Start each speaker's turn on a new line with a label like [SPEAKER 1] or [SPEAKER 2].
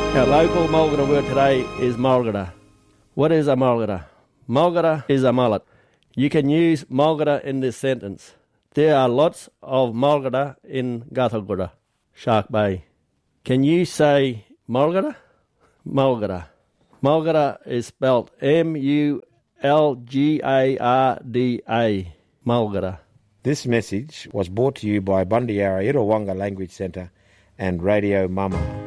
[SPEAKER 1] Our local Mulgara word today is Mulgara. What is a Mulgara? Mulgara is a mullet. You can use Mulgara in this sentence. There are lots of Mulgara in Gathagura, Shark Bay. Can you say Mulgara? Mulgara. Mulgara is spelled M-U-L-G-A-R-D-A. Mulgara.
[SPEAKER 2] This message was brought to you by Bundyara Irrawonga Language Centre and Radio Mama.